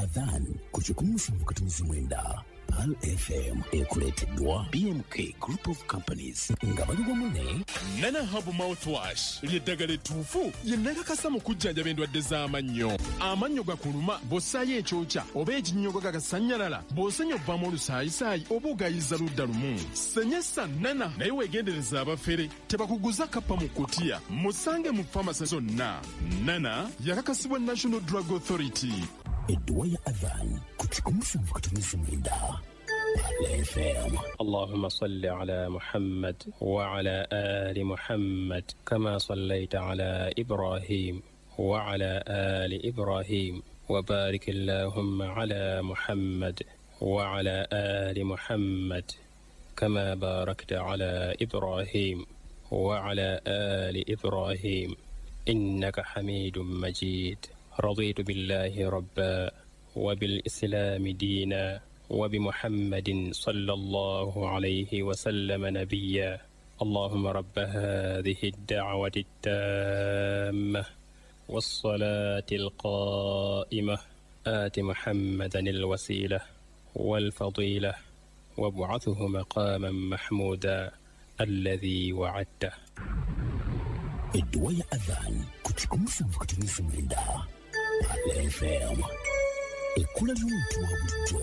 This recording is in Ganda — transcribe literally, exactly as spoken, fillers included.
adhan kuchikumusha mkatumizi mwenda Pal F M ekuleteddwa B M K Group of Companies nga bali wamu Nana Habu Mouthwash ly'eddagala ettuufu lye nnakakasa mu kujjanjaba endwadde z'amannyo. Amannyo gakuluma bw'ossaayo ekyokya oba ekinnyogo gagasannyalala bw'osenya obbamu olusaayisaayi oba ogayiza ludda lumu. Senyesa Nana naye weegendereza abafere tebakuguza kappa mu kkutiya musange mu famasi zonna. Nana yakakasibwa National Drug Authority. Edduwa ya adhan kuchikumusha mkatumizi mwenda Pal F M. اللهم صل على محمد وعلى آل محمد كما صليت على إبراهيم وعلى آل إبراهيم وبارك اللهم على محمد وعلى آل محمد كما باركت على إبراهيم وعلى آل إبراهيم إنك حميد مجيد. رضيت بالله ربا وبالإسلام دينا وبمحمد صلى الله عليه وسلم نبيا. اللهم رب هذه الدعوة التامة والصلاة القائمة آت محمدا الوسيلة والفضيلة وابعثه مقاما محمودا الذي وعدته. Edduwa ya adhan kuchikumusha mkatumizi mwenda Pal F M. Ekula ly'omuntu wa bulijjo